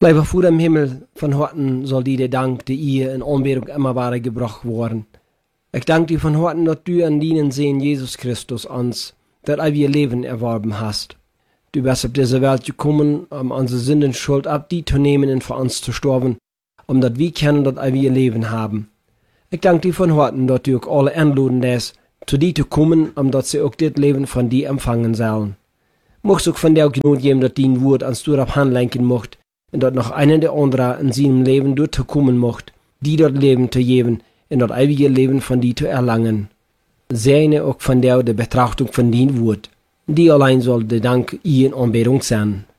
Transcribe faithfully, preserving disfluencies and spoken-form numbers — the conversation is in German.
Lieber Vater im Himmel, von Horten soll dir der Dank, die ihr in Anbetung immer bare gebracht worden. Ich danke dir von Horten, dass du an deinen Sehen Jesus Christus uns, das ewige Leben erworben hast. Du bist auf diese Welt gekommen, um unsere Sündenschuld ab die zu nehmen und für uns zu sterben, um dass wir können das ewige Leben haben. Ich danke dir von Horten, dass du auch alle einladen lässt, zu dir zu kommen, um dass sie auch das Leben von dir empfangen sollen. Mocht auch von der Gnade geben, dass dein Wort ans du ab handlenken mocht, und dort noch einen der anderen in seinem Leben dort zu kommen mocht, die dort Leben zu geben, und dort ewige Leben von dir zu erlangen. Seine auch von der, der Betrachtung von dein Wort. Die allein soll der Dank ihr in Anbetung sein.